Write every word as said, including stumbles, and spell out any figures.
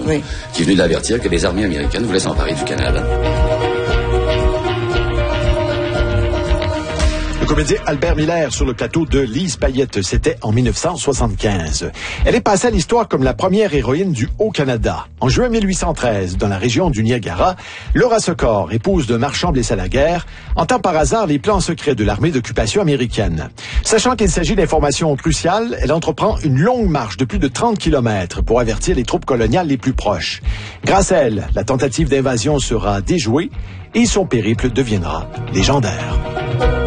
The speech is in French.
oui. qui est venu l'avertir que les armées américaines voulaient s'emparer du Canada. Le comédien Albert Miller sur le plateau de Lise Payette, c'était en mille neuf cent soixante-quinze. Elle est passée à l'histoire comme la première héroïne du Haut-Canada. En juin mille huit cent treize, dans la région du Niagara, Laura Secor, épouse d'un marchand blessé à la guerre, entend par hasard les plans secrets de l'armée d'occupation américaine. Sachant qu'il s'agit d'informations cruciales, elle entreprend une longue marche de plus de trente kilomètres pour avertir les troupes coloniales les plus proches. Grâce à elle, la tentative d'invasion sera déjouée et son périple deviendra légendaire.